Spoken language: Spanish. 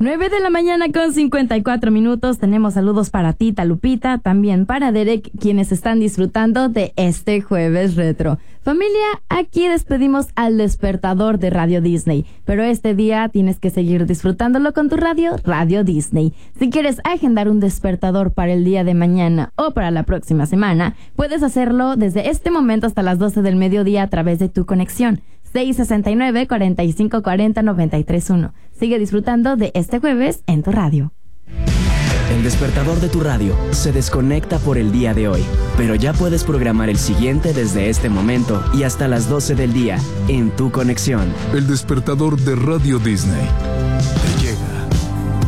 9 de la mañana con 54 minutos. Tenemos saludos para Tita Lupita, también para Derek, quienes están disfrutando de este jueves retro. Familia, aquí despedimos al despertador de Radio Disney, pero este día tienes que seguir disfrutándolo con tu radio, Radio Disney. Si quieres agendar un despertador para el día de mañana o para la próxima semana, puedes hacerlo desde este momento hasta las 12 del mediodía a través de tu conexión. 669-4540-931. Sigue disfrutando de este jueves en tu radio. El despertador de tu radio se desconecta por el día de hoy, pero ya puedes programar el siguiente desde este momento y hasta las 12 del día en tu conexión. El despertador de Radio Disney.